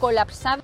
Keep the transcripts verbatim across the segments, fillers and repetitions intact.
colapsado.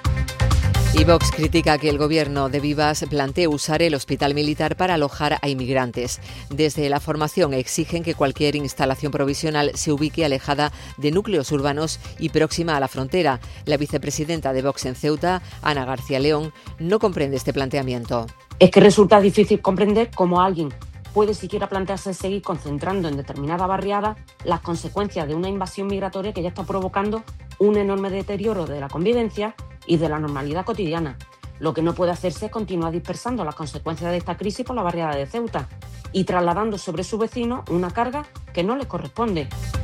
Y Vox critica que el gobierno de Vivas plantee usar el hospital militar para alojar a inmigrantes. Desde la formación exigen que cualquier instalación provisional se ubique alejada de núcleos urbanos y próxima a la frontera. La vicepresidenta de Vox en Ceuta, Ana García León, no comprende este planteamiento. Es que resulta difícil comprender cómo alguien puede siquiera plantearse seguir concentrando en determinada barriada las consecuencias de una invasión migratoria que ya está provocando un enorme deterioro de la convivencia y de la normalidad cotidiana. Lo que no puede hacerse es continuar dispersando las consecuencias de esta crisis por la barriada de Ceuta y trasladando sobre sus vecinos una carga que no les corresponde.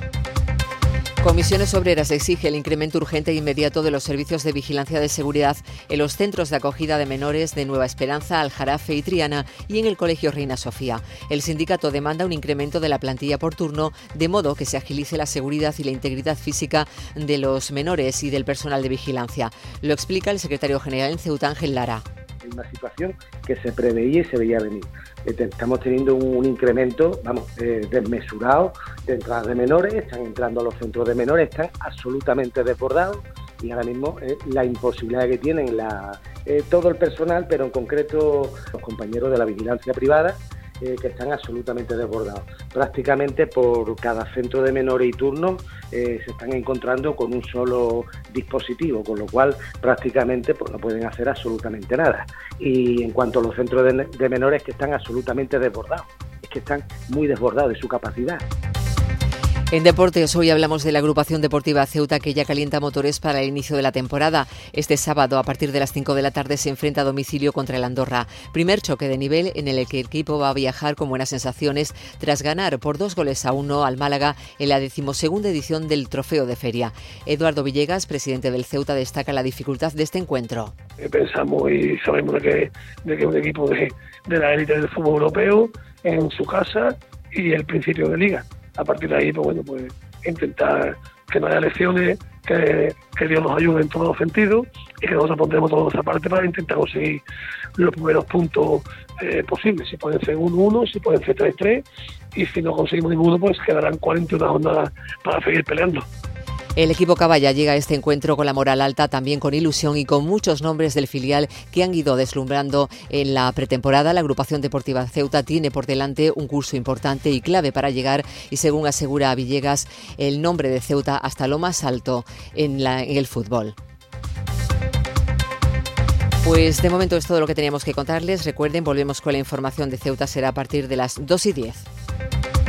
Comisiones Obreras exige el incremento urgente e inmediato de los servicios de vigilancia de seguridad en los centros de acogida de menores de Nueva Esperanza, Aljarafe y Triana y en el Colegio Reina Sofía. El sindicato demanda un incremento de la plantilla por turno de modo que se agilice la seguridad y la integridad física de los menores y del personal de vigilancia. Lo explica el secretario general en Ceuta, Ángel Lara. Una situación que se preveía y se veía venir. Estamos teniendo un incremento, vamos, eh, desmesurado de entradas de menores, están entrando a los centros de menores, están absolutamente desbordados y ahora mismo eh, la imposibilidad que tienen la, eh, todo el personal, pero en concreto los compañeros de la vigilancia privada, Eh, que están absolutamente desbordados. Prácticamente por cada centro de menores y turnos eh, se están encontrando con un solo dispositivo, con lo cual prácticamente pues, no pueden hacer absolutamente nada. Y en cuanto a los centros de, de menores, que están absolutamente desbordados, es que están muy desbordados de su capacidad. En deportes, hoy hablamos de la agrupación deportiva Ceuta que ya calienta motores para el inicio de la temporada. Este sábado, a partir de las cinco de la tarde, se enfrenta a domicilio contra el Andorra. Primer choque de nivel en el que el equipo va a viajar con buenas sensaciones tras ganar por dos goles a uno al Málaga en la decimosegunda edición del Trofeo de Feria. Eduardo Villegas, presidente del Ceuta, destaca la dificultad de este encuentro. Pensamos y sabemos de que, de que es un equipo de, de la élite del fútbol europeo en su casa y el principio de liga. A partir de ahí, pues bueno, pues intentar que no haya lesiones, que, que Dios nos ayude en todos los sentidos y que nosotros pondremos toda nuestra parte para intentar conseguir los primeros puntos eh, posibles. Si pueden ser uno uno, si pueden ser tres tres y si no conseguimos ninguno, pues quedarán cuarenta y una jornadas para seguir peleando. El equipo Caballa llega a este encuentro con la moral alta, también con ilusión y con muchos nombres del filial que han ido deslumbrando en la pretemporada. La agrupación deportiva Ceuta tiene por delante un curso importante y clave para llegar y, según asegura Villegas, el nombre de Ceuta hasta lo más alto en, la, en el fútbol. Pues de momento es todo lo que teníamos que contarles. Recuerden, volvemos con la información de Ceuta, será a partir de las dos y diez.